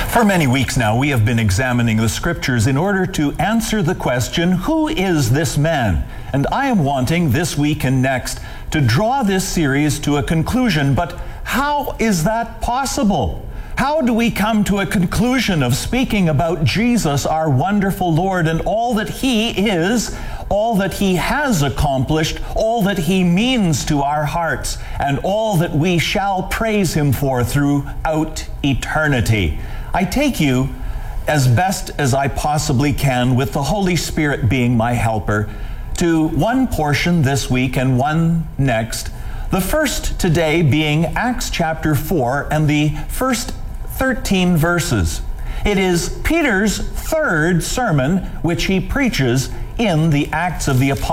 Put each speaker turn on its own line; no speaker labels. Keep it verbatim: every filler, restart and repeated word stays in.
For many weeks now, we have been examining the scriptures in order to answer the question, who is this man? And I am wanting this week and next to draw this series to a conclusion, but how is that possible? How do we come to a conclusion of speaking about Jesus, our wonderful Lord, and all that He is, all that He has accomplished, all that He means to our hearts, and all that we shall praise Him for throughout eternity? I take you, as best as I possibly can, with the Holy Spirit being my helper, to one portion this week and one next. The first today being Acts chapter four and the first thirteen verses. It is Peter's third sermon which he preaches in the Acts of the Apostles.